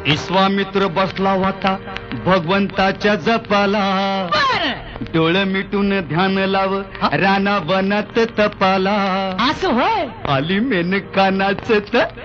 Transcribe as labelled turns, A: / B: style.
A: विश्वामित्र बसला होता भगवंताच्या जपाला, डोळं मिटून ध्यान लाव राना वनात तपाला.
B: असं होय.
A: आली मेनका नाचत